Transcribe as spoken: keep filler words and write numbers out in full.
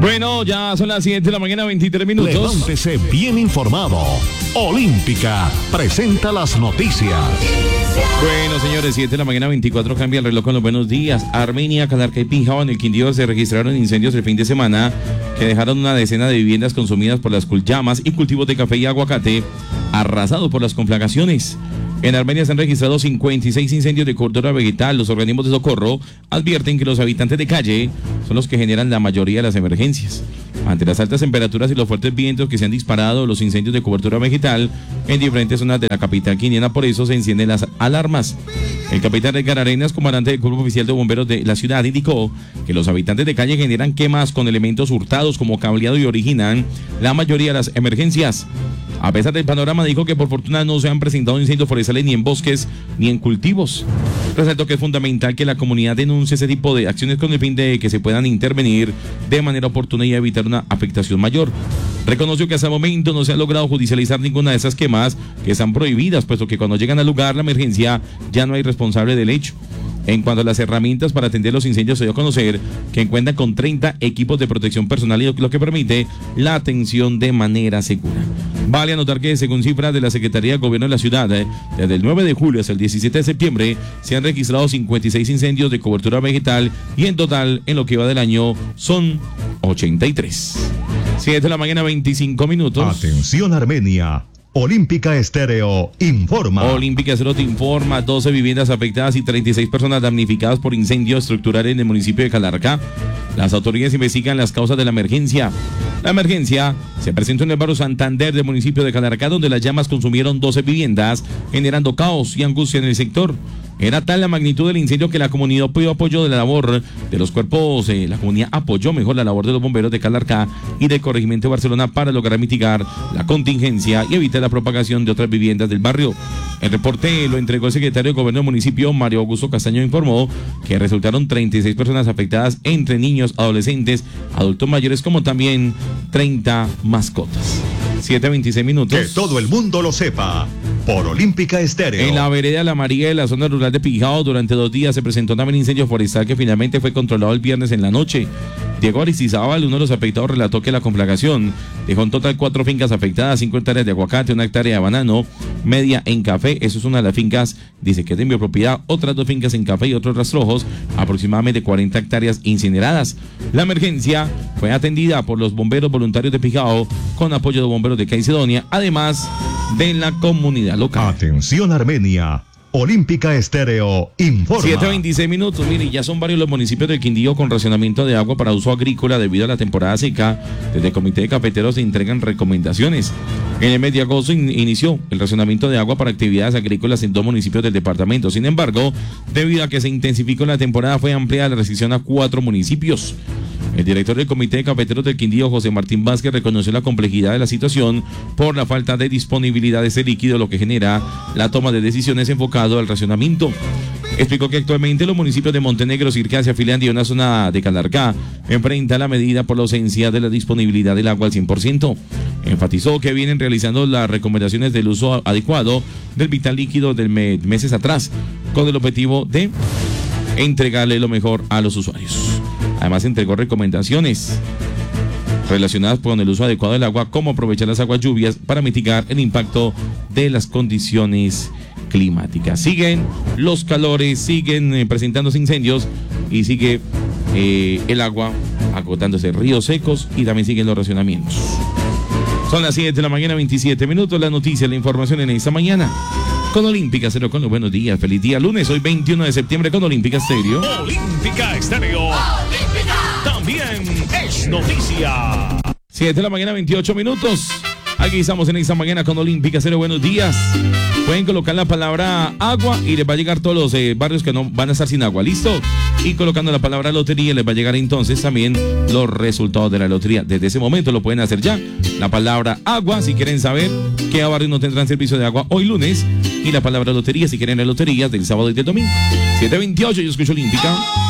Bueno, ya son las siete de la mañana, veintitrés minutos. Levántese bien informado. Olímpica presenta las noticias. Bueno, señores, siete de la mañana, veinticuatro, cambia el reloj con los buenos días. Armenia, Calarcá y Pinhao en el Quindío se registraron incendios el fin de semana que dejaron una decena de viviendas consumidas por las llamas y cultivos de café y aguacate arrasados por las conflagraciones. En Armenia se han registrado cincuenta y seis incendios de cobertura vegetal. Los organismos de socorro advierten que los habitantes de calle son los que generan la mayoría de las emergencias. Ante las altas temperaturas y los fuertes vientos que se han disparado los incendios de cobertura vegetal en diferentes zonas de la capital quindiana, por eso se encienden las alarmas. El capitán Edgar Arenas, comandante del Cuerpo Oficial de Bomberos de la ciudad, indicó que los habitantes de calle generan quemas con elementos hurtados como cableado y originan la mayoría de las emergencias. A pesar del panorama, dijo que por fortuna no se han presentado incendios forestales ni en bosques ni en cultivos. Resaltó que es fundamental que la comunidad denuncie ese tipo de acciones con el fin de que se puedan intervenir de manera oportuna y evitar una afectación mayor. Reconoció que hasta el momento no se ha logrado judicializar ninguna de esas quemas que están prohibidas, puesto que cuando llegan al lugar la emergencia ya no hay responsable del hecho. En cuanto a las herramientas para atender los incendios, se dio a conocer que cuentan con treinta equipos de protección personal, y lo que permite la atención de manera segura. Vale anotar que, según cifras de la Secretaría de Gobierno de la ciudad, desde el nueve de julio hasta el diecisiete de septiembre se han registrado cincuenta y seis incendios de cobertura vegetal y en total, en lo que va del año, son ochenta y tres. siete de la mañana, veinticinco minutos. Atención, Armenia. Olímpica Estéreo informa. Olímpica Estéreo te informa: doce viviendas afectadas y treinta y seis personas damnificadas por incendio estructural en el municipio de Calarcá. Las autoridades investigan las causas de la emergencia. La emergencia se presentó en el barrio Santander del municipio de Calarcá, donde las llamas consumieron doce viviendas, generando caos y angustia en el sector. Era tal la magnitud del incendio que la comunidad pidió apoyo de la labor de los cuerpos, eh, la comunidad apoyó mejor la labor de los bomberos de Calarcá y del corregimiento de Barcelona para lograr mitigar la contingencia y evitar la propagación de otras viviendas del barrio. El reporte lo entregó el secretario de Gobierno del municipio, Mario Augusto Castaño. Informó que resultaron treinta y seis personas afectadas, entre niños, adolescentes, adultos mayores, como también treinta mascotas. siete veintiséis minutos. Que todo el mundo lo sepa. Por Olímpica Estéreo. En la vereda La María de la zona rural de Pinhao, durante dos días se presentó también incendio forestal que finalmente fue controlado el viernes en la noche. Diego Aristizábal, uno de los afectados, relató que la conflagración dejó en total cuatro fincas afectadas, cinco hectáreas de aguacate, una hectárea de banano, media en café. Eso es una de las fincas, dice que es de mi propiedad, otras dos fincas en café y otros rastrojos, aproximadamente cuarenta hectáreas incineradas. La emergencia fue atendida por los bomberos voluntarios de Pinhao con apoyo de bomberos de Caicedonia, además de la comunidad local. Atención, Armenia. Olímpica Estéreo informa. siete veintiséis minutos. Mire, ya son varios los municipios del Quindío con racionamiento de agua para uso agrícola debido a la temporada seca. Desde el Comité de Cafeteros se entregan recomendaciones. En el mes de agosto in inició el racionamiento de agua para actividades agrícolas en dos municipios del departamento. Sin embargo, debido a que se intensificó la temporada, fue ampliada la restricción a cuatro municipios. El director del Comité de Cafeteros del Quindío, José Martín Vázquez, reconoció la complejidad de la situación por la falta de disponibilidad de ese líquido, lo que genera la toma de decisiones enfocado al racionamiento. Explicó que actualmente los municipios de Montenegro, Circasia, Finlandia y una zona de Calarcá enfrentan la medida por la ausencia de la disponibilidad del agua al cien por ciento. Enfatizó que vienen realizando las recomendaciones del uso adecuado del vital líquido de me meses atrás, con el objetivo de entregarle lo mejor a los usuarios. Además, entregó recomendaciones relacionadas con el uso adecuado del agua, cómo aprovechar las aguas lluvias para mitigar el impacto de las condiciones climáticas. Siguen los calores, siguen eh, presentándose incendios y sigue eh, el agua agotándose, ríos secos, y también siguen los racionamientos. Son las siete de la mañana, veintisiete minutos. La noticia, la información en esta mañana con Olímpica Estéreo, con los buenos días. Feliz día lunes, hoy veintiuno de septiembre, con Olímpica Estéreo. Olímpica Estéreo. Olímpica. También es noticia. siete de la mañana, veintiocho minutos. Aquí estamos en esta mañana con Olímpica Estéreo. Buenos días. Pueden colocar la palabra agua y les va a llegar todos los eh, barrios que no van a estar sin agua. ¿Listo? Y colocando la palabra lotería les va a llegar entonces también los resultados de la lotería. Desde ese momento lo pueden hacer ya. La palabra agua, si quieren saber qué barrios no tendrán servicio de agua hoy lunes. Y la palabra lotería, si quieren las loterías del sábado y del domingo. siete veintiocho, yo escucho Olímpica.